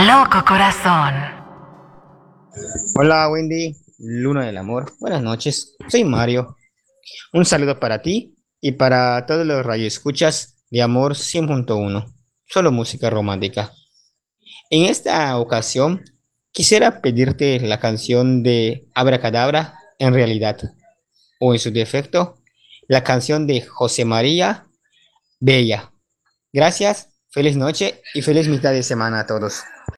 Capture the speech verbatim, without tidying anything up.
Loco corazón. Hola Wendy, Luna del Amor. Buenas noches, soy Mario. Un saludo para ti y para todos los radioescuchas de Amor cien punto uno. Solo música romántica. En esta ocasión quisiera pedirte la canción de Abracadabra en realidad, o en su defecto, la canción de José María Bella. Gracias, feliz noche y feliz mitad de semana a todos.